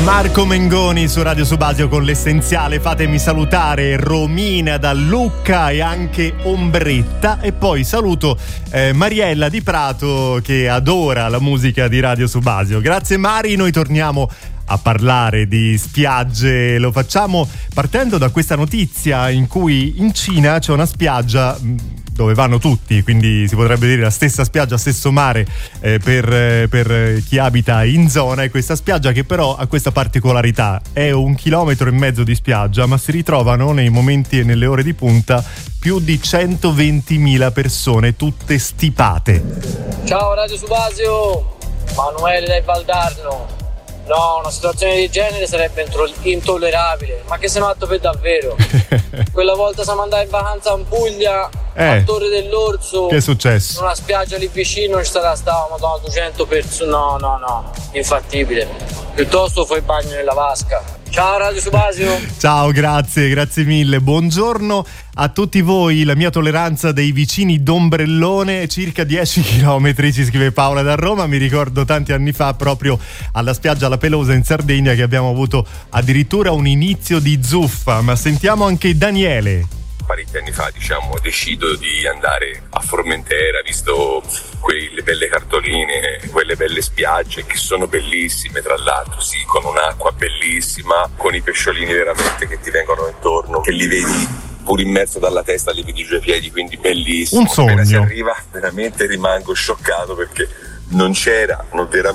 Marco Mengoni su Radio Subasio con l'Essenziale. Fatemi salutare Romina da Lucca e anche Ombretta, e poi saluto Mariella di Prato che adora la musica di Radio Subasio. Grazie Mari, noi torniamo a parlare di spiagge. Lo facciamo partendo da questa notizia in cui in Cina c'è una spiaggia dove vanno tutti, quindi si potrebbe dire la stessa spiaggia, stesso mare per chi abita in zona. E questa spiaggia che però ha questa particolarità: è 1,5 chilometri di spiaggia, ma si ritrovano nei momenti e nelle ore di punta più di 120.000 persone, tutte stipate. Ciao Radio Subasio, Manuele del Valdarno. No, una situazione del genere sarebbe intollerabile. Ma che sei matto per davvero? Quella volta siamo andati in vacanza in Puglia, a Torre dell'Orso. Che è successo? In una spiaggia lì vicino stavamo 200 persone. No, infattibile. Piuttosto fai il bagno nella vasca. Ciao Radio Subasio. Ciao, grazie mille. Buongiorno a tutti voi. La mia tolleranza dei vicini d'ombrellone, circa 10 chilometri, ci scrive Paola da Roma. Mi ricordo tanti anni fa, proprio alla spiaggia La Pelosa in Sardegna, che abbiamo avuto addirittura un inizio di zuffa. Ma sentiamo anche Daniele. Parecchi anni fa, decido di andare a Formentera, visto quelle belle cartoline, quelle belle spiagge che sono bellissime, tra l'altro, sì, con un'acqua bellissima, con i pesciolini veramente che ti vengono intorno, che li vedi pure immerso dalla testa, li vedi giù ai piedi, quindi bellissimo. Un sogno. Appena si arriva veramente rimango scioccato perché non c'era veramente